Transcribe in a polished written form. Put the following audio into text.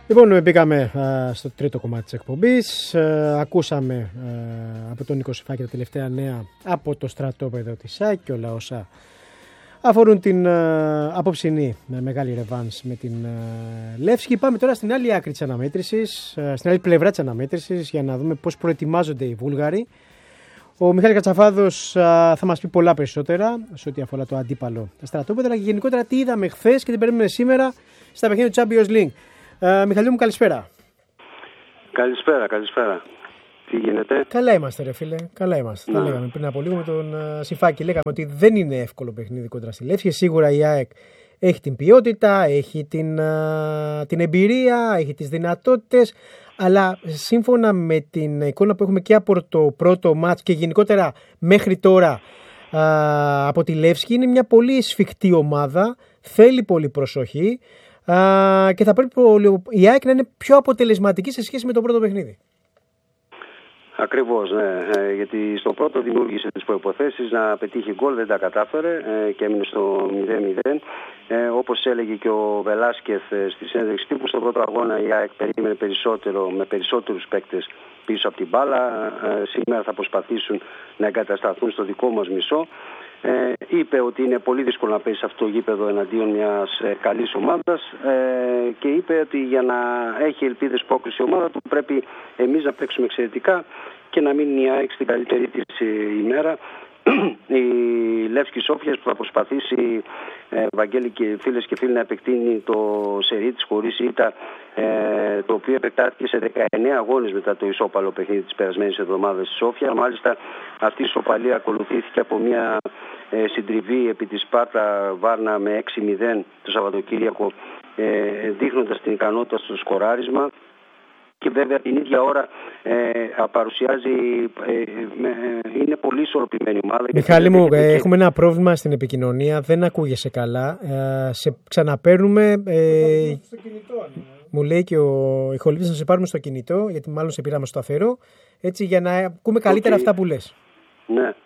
Λοιπόν, μπήκαμε στο τρίτο κομμάτι της εκπομπής. Ακούσαμε από τον Νίκο Σιφάκη τα τελευταία νέα από το στρατόπεδο της ΑΕΚ και όλα όσα αφορούν την απόψινή μεγάλη ρεβάνς με την Λεύσκη. Πάμε τώρα στην άλλη άκρη της αναμέτρησης, στην άλλη πλευρά της αναμέτρησης, για να δούμε πώς προετοιμάζονται οι Βούλγαροι. Ο Μιχάλης Κατσαφάδος θα μας πει πολλά περισσότερα σε ό,τι αφορά το αντίπαλο στρατόπεδο, αλλά και γενικότερα τι είδαμε χθες και τι περιμένουμε σήμερα στα παιχνίδια του Champions League. Μιχαλή μου, καλησπέρα. Καλησπέρα. Τι γίνεται? Καλά είμαστε, ρε φίλε. Καλά είμαστε. Τα λέγαμε πριν από λίγο με τον Σιφάκη. Λέγαμε ότι δεν είναι εύκολο παιχνίδι κόντρα στη Λεύσκη. Σίγουρα η ΑΕΚ έχει την ποιότητα, έχει την εμπειρία, έχει τις δυνατότητες. Αλλά σύμφωνα με την εικόνα που έχουμε και από το πρώτο μάτς και γενικότερα μέχρι τώρα από τη Λεύσκη, είναι μια πολύ σφιχτή ομάδα. Θέλει πολύ προσοχή. Και θα πρέπει η ΑΕΚ να είναι πιο αποτελεσματική σε σχέση με το πρώτο παιχνίδι. Ακριβώς, ναι. Γιατί στο πρώτο δημιούργησε τις προϋποθέσεις να πετύχει γκολ, δεν τα κατάφερε και έμεινε στο 0-0. Όπως έλεγε και ο Βελάσκεθ στη συνέντευξη τύπου, στον πρώτο αγώνα η ΑΕΚ περίμενε με περισσότερους παίκτες πίσω από την μπάλα. Σήμερα θα προσπαθήσουν να εγκατασταθούν στο δικό μας μισό. Είπε ότι είναι πολύ δύσκολο να παίζει σε αυτό το γήπεδο εναντίον μιας καλής ομάδας και είπε ότι για να έχει ελπίδες πρόκριση η ομάδα του πρέπει εμείς να παίξουμε εξαιρετικά και να μείνει η ΑΕΚ στην καλύτερη της ημέρα. Η Λεύσκη Σόφιας που θα προσπαθήσει, Βαγγέλη και φίλες και φίλοι, να επεκτείνει το σερί της χωρίς ήττα, το οποίο επεκτάθηκε σε 19 αγώνες μετά το ισόπαλο παιχνίδι της περασμένης εβδομάδας στη Σόφια. Μάλιστα αυτή η ισοπαλία ακολουθήθηκε από μια συντριβή επί της Σπάρτα Βάρνα με 6-0 το Σαββατοκύριακο, δείχνοντας την ικανότητα στο σκοράρισμα. Και βέβαια την ίδια ώρα παρουσιάζει, είναι πολύ ισορροπημένη ομάδα. Μιχάλη μου, έχουμε ένα πρόβλημα στην επικοινωνία, δεν ακούγεσαι καλά. Σε ξαναπαίρνουμε. Στο κινητό, μου λέει και ο ηχολήπτης να σε πάρουμε στο κινητό, γιατί μάλλον σε πήραμε στο σταθερό, έτσι για να ακούμε καλύτερα αυτά που λες. Ναι.